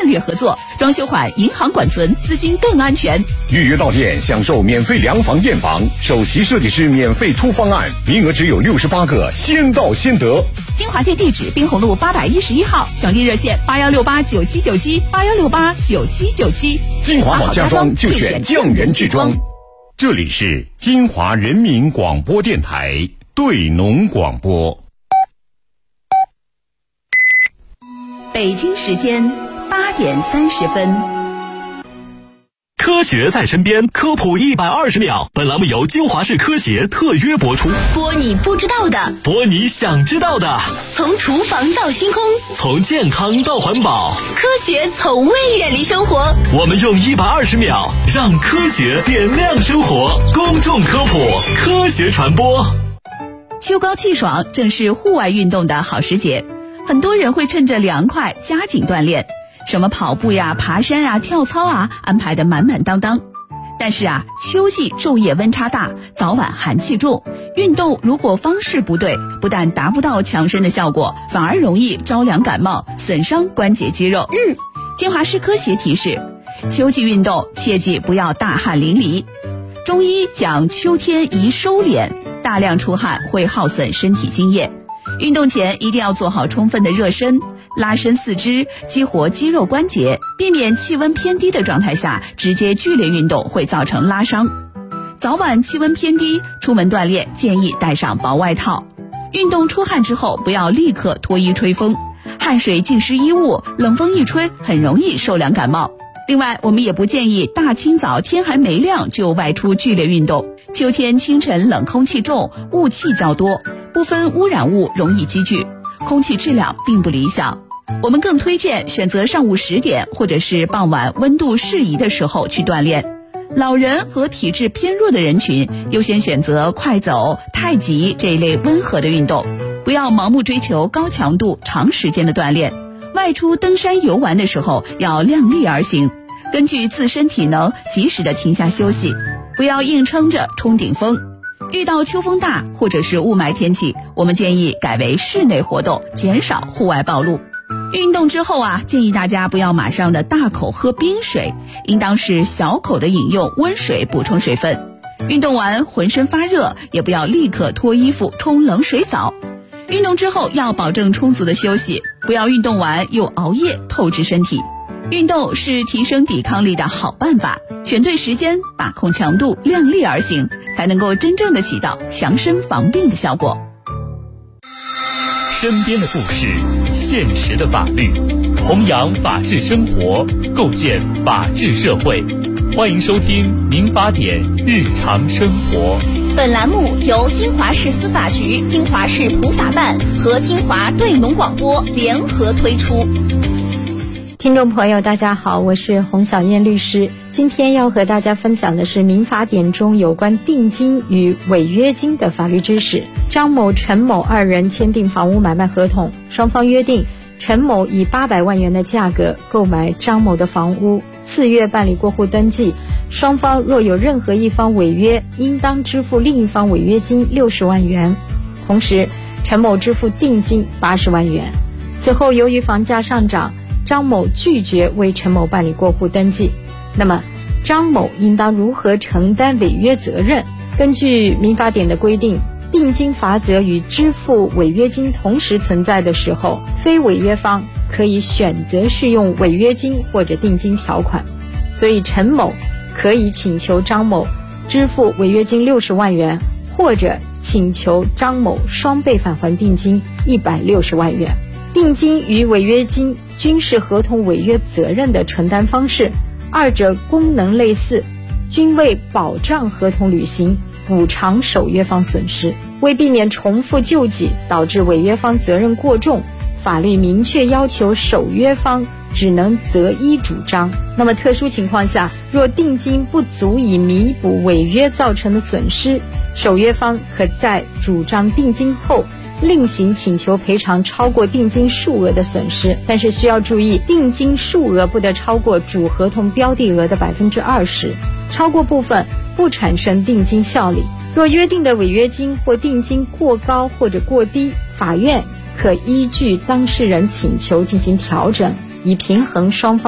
略合作，装修款银行管存，资金更安全。 预约到店享受免费量房验房，首席设计师免费出方案，名额只有68个，先到先得。 金华店地址：滨红路811号，抢订热线8168979781689797。 金华好家装就选匠人制装。这里是金华人民广播电台对农广播。 北京时间8点30分。 科学在身边，科普120秒。本栏目由金华市科协特约播出。 播你不知道的， 播你想知道的。 从厨房到星空， 从健康到环保， 科学从未远离生活。 我们用120秒让科学点亮生活。公众科普，科学传播。 秋高气爽，正是户外运动的好时节。很多人会趁着凉快加紧锻炼，什么跑步呀、爬山啊、跳操啊，安排得满满当当。但是秋季昼夜温差大，早晚寒气重，运动如果方式不对，不但达不到强身的效果，反而容易着凉感冒，损伤关节肌肉。金华市科协提示，秋季运动切记不要大汗淋漓。中医讲秋天宜收敛，大量出汗会耗损身体津液。运动前一定要做好充分的热身，拉伸四肢，激活肌肉关节，避免气温偏低的状态下直接剧烈运动会造成拉伤。早晚气温偏低，出门锻炼建议带上薄外套。运动出汗之后不要立刻脱衣吹风，汗水浸湿衣物，冷风一吹很容易受凉感冒。另外，我们也不建议大清早天还没亮就外出剧烈运动。秋天清晨冷空气重，雾气较多，部分污染物容易积聚，空气质量并不理想。我们更推荐选择上午10点或者是傍晚温度适宜的时候去锻炼。老人和体质偏弱的人群优先选择快走、太极这一类温和的运动，不要盲目追求高强度长时间的锻炼。外出登山游玩的时候要量力而行，根据自身体能及时的停下休息，不要硬撑着冲顶峰。遇到秋风大或者是雾霾天气，我们建议改为室内活动，减少户外暴露。运动之后建议大家不要马上的大口喝冰水，应当是小口的饮用温水补充水分。运动完浑身发热，也不要立刻脱衣服冲冷水澡。运动之后要保证充足的休息，不要运动完又熬夜透支身体。运动是提升抵抗力的好办法，选对时间，把控强度，量力而行，才能够真正的起到强身防病的效果。 身边的故事，现实的法律，弘扬法治生活，构建法治社会。欢迎收听民法典日常生活。 本栏目由金华市司法局、金华市普法办和金华对农广播联合推出。 听众朋友大家好，我是洪小燕律师。今天要和大家分享的是民法典中有关定金与违约金的法律知识。张某、陈某2人签订房屋买卖合同，双方约定陈某以800万元的价格购买张某的房屋，次月办理过户登记。双方若有任何一方违约，应当支付另一方违约金60万元，同时陈某支付定金80万元。此后由于房价上涨，张某拒绝为陈某办理过户登记，那么张某应当如何承担违约责任？根据民法典的规定，定金罚则与支付违约金同时存在的时候，非违约方可以选择适用违约金或者定金条款。所以陈某可以请求张某支付违约金60万元，或者请求张某双倍返还定金160万元。定金与违约金均是合同违约责任的承担方式，二者功能类似，均为保障合同履行，补偿守约方损失。为避免重复救济导致违约方责任过重，法律明确要求守约方只能择一主张。那么特殊情况下，若定金不足以弥补违约造成的损失，守约方可在主张定金后另行请求赔偿超过定金数额的损失，但是需要注意，定金数额不得超过主合同标的额的20%，超过部分不产生定金效力。若约定的违约金或定金过高或者过低，法院可依据当事人请求进行调整，以平衡双方